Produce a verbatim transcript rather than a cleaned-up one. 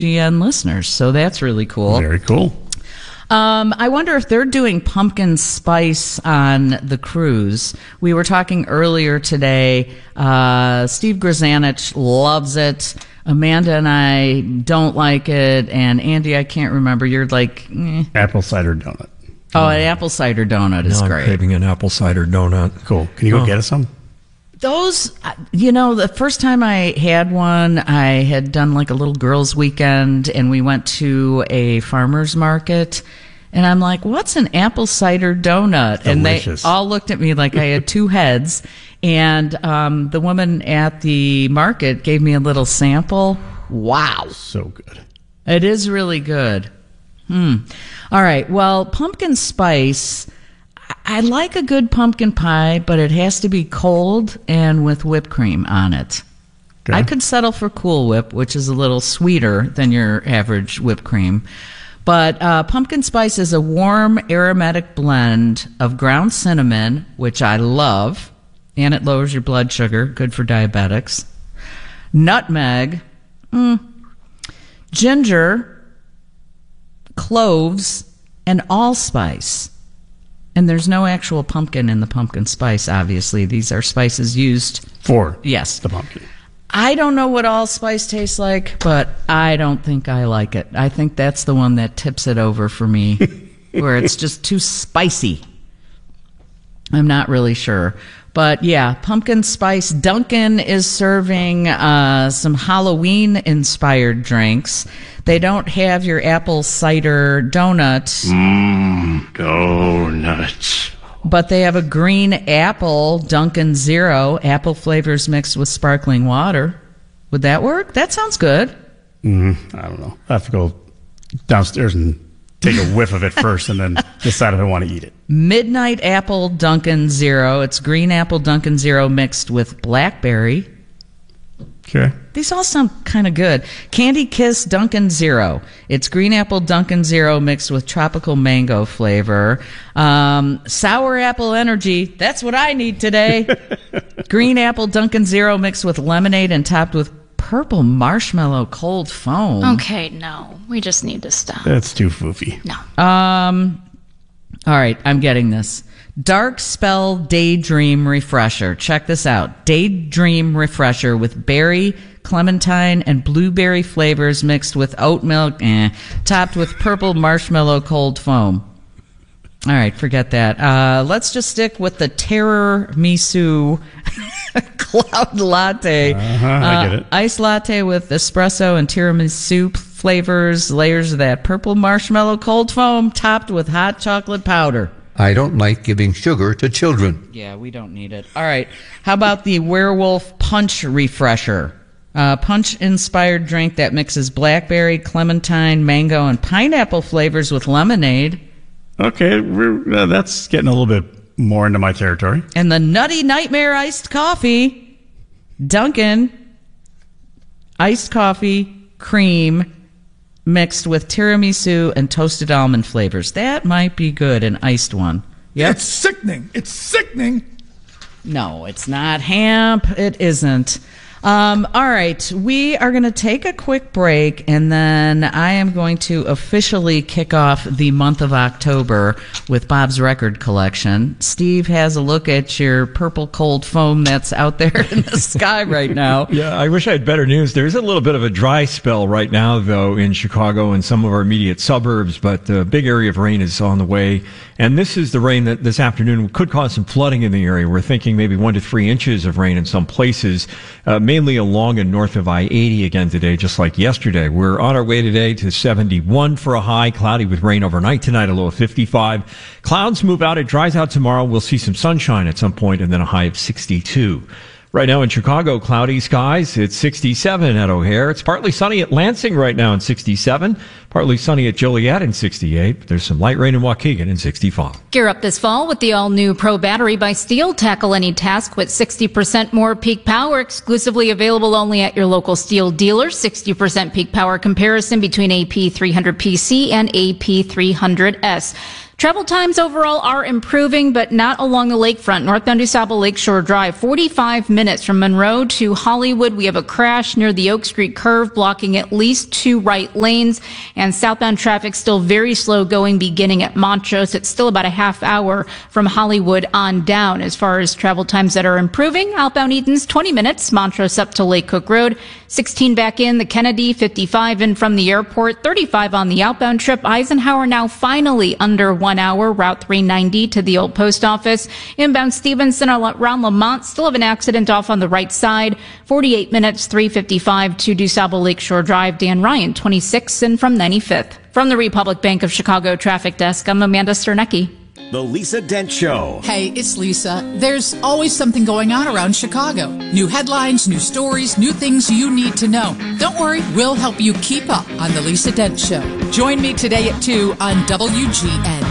G N listeners. So that's really cool. Very cool. Um, I wonder if they're doing pumpkin spice on the cruise. We were talking earlier today. Uh, Steve Grzanich loves it. Amanda and I don't like it. And Andy, I can't remember. You're like... Eh. Apple cider donut. Oh, an apple cider donut is now great. I'm craving an apple cider donut. Cool. Can you go Oh. get us some? Those, you know, the first time I had one, I had done like a little girls' weekend, and we went to a farmer's market, and I'm like, what's an apple cider donut? Delicious. And they all looked at me like I had two heads, and um, the woman at the market gave me a little sample. Wow. So good. It is really good. Hmm. All right. Well, pumpkin spice... I like a good pumpkin pie, but it has to be cold and with whipped cream on it. Okay. I could settle for Cool Whip, which is a little sweeter than your average whipped cream. But uh, pumpkin spice is a warm aromatic blend of ground cinnamon, which I love, and it lowers your blood sugar, good for diabetics. Nutmeg, mm, ginger, cloves, and allspice. And there's no actual pumpkin in the pumpkin spice, obviously. These are spices used... For yes. the pumpkin. I don't know what allspice tastes like, but I don't think I like it. I think that's the one that tips it over for me, where it's just too spicy. I'm not really sure. But yeah, pumpkin spice. Dunkin' is serving uh, some Halloween-inspired drinks. They don't have your apple cider donut. Mmm, donuts. But they have a green apple Dunkin' Zero, apple flavors mixed with sparkling water. Would that work? That sounds good. Mm, I don't know. I have to go downstairs and take a whiff of it first and then decide if I want to eat it. Midnight Apple Dunkin' Zero. It's green apple Dunkin' Zero mixed with blackberry. Okay. These all sound kind of good. Candy Kiss Dunkin' Zero. It's green apple Dunkin' Zero mixed with tropical mango flavor. Um, sour apple energy. That's what I need today. Green apple Dunkin' Zero mixed with lemonade and topped with purple marshmallow cold foam. Okay, no. We just need to stop. That's too foofy. No. Um, all right, I'm getting this. Dark Spell Daydream Refresher. Check this out. Daydream Refresher with berry, clementine, and blueberry flavors mixed with oat milk, eh, topped with purple marshmallow cold foam. All right, forget that. Uh, let's just stick with the Terror Misu Cloud Latte. Uh-huh, I get it. Uh, iced latte with espresso and tiramisu flavors, layers of that purple marshmallow cold foam topped with hot chocolate powder. I don't like giving sugar to children. Yeah, we don't need it. All right. How about the Werewolf Punch Refresher? Uh, punch-inspired drink that mixes blackberry, clementine, mango, and pineapple flavors with lemonade. Okay, we're, uh, that's getting a little bit more into my territory. And the Nutty Nightmare Iced Coffee. Dunkin' iced coffee, cream, mixed with tiramisu and toasted almond flavors. That might be good, an iced one. Yep. It's sickening. It's sickening. No, it's not, Hamp. It isn't. Um, all right, we are going to take a quick break, and then I am going to officially kick off the month of October with Bob's Record Collection. Steve has a look at your purple cold foam that's out there in the sky right now. Yeah, I wish I had better news. There's a little bit of a dry spell right now, though, in Chicago and some of our immediate suburbs, but a big area of rain is on the way. And this is the rain that this afternoon could cause some flooding in the area. We're thinking maybe one to three inches of rain in some places, uh, mainly along and north of I eighty again today, just like yesterday. We're on our way today to seventy-one for a high, cloudy with rain overnight tonight, a low of fifty-five. Clouds move out. It dries out tomorrow. We'll see some sunshine at some point, and then a high of sixty-two. Right now in Chicago, cloudy skies. It's sixty-seven at O'Hare. It's partly sunny at Lansing right now in sixty-seven. Partly sunny at Joliet in sixty-eight. There's some light rain in Waukegan in sixty-five. Gear up this fall with the all-new Pro Battery by Steel. Tackle any task with sixty percent more peak power. Exclusively available only at your local Steel dealer. sixty percent peak power comparison between A P three hundred P C and A P three hundred S. Travel times overall are improving, but not along the lakefront. Northbound DuSable Lakeshore Drive, forty-five minutes from Monroe to Hollywood. We have a crash near the Oak Street curve, blocking at least two right lanes. And southbound traffic still very slow going, beginning at Montrose. It's still about a half hour from Hollywood on down. As far as travel times that are improving, outbound Eden's twenty minutes, Montrose up to Lake Cook Road, sixteen back in, the Kennedy, fifty-five in from the airport, thirty-five on the outbound trip. Eisenhower now finally under one hour, Route three ninety to the old post office. Inbound Stevenson around Lamont, still have an accident off on the right side, forty-eight minutes, three fifty-five to DuSable Lakeshore Drive. Dan Ryan, twenty-six in from ninety-fifth. From the Republic Bank of Chicago Traffic Desk, I'm Amanda Sternecki. The Lisa Dent Show. Hey, it's Lisa. There's always something going on around Chicago. New headlines, new stories, new things you need to know. Don't worry, we'll help you keep up on The Lisa Dent Show. Join me today at two on W G N.